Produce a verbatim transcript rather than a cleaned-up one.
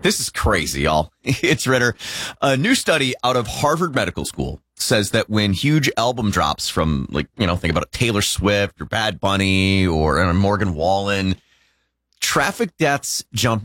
This is crazy, y'all. It's Ritter. A new study out of Harvard Medical School says that when huge album drops from, like, you know, think about it, Taylor Swift or Bad Bunny or uh, Morgan Wallen, traffic deaths jump